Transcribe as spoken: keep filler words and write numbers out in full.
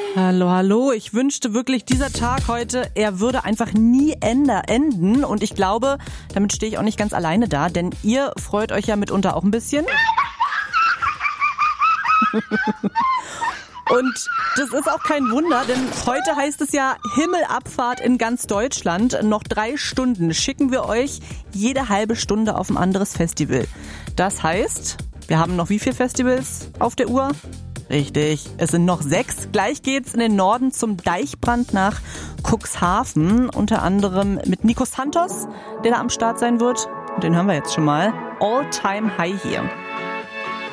Hallo, hallo. Ich wünschte wirklich, dieser Tag heute, er würde einfach nie ende, enden. Und ich glaube, damit stehe ich auch nicht ganz alleine da, denn ihr freut euch ja mitunter auch ein bisschen. Und das ist auch kein Wunder, denn heute heißt es ja Himmelabfahrt in ganz Deutschland. Noch drei Stunden schicken wir euch jede halbe Stunde auf ein anderes Festival. Das heißt, wir haben noch wie viele Festivals auf der Uhr? Richtig, es sind noch sechs. Gleich geht's in den Norden zum Deichbrand nach Cuxhaven. Unter anderem mit Nico Santos, der da am Start sein wird. Den hören wir jetzt schon mal. All Time High hier.